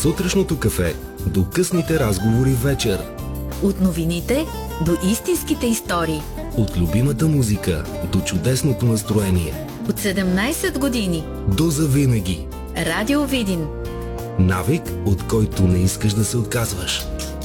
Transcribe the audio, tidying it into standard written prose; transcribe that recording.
сутрешното кафе до късните разговори вечер. От новините до истинските истории. От любимата музика до чудесното настроение. От 17 години до завинаги. Радио Видин. Навик, от който не искаш да се отказваш.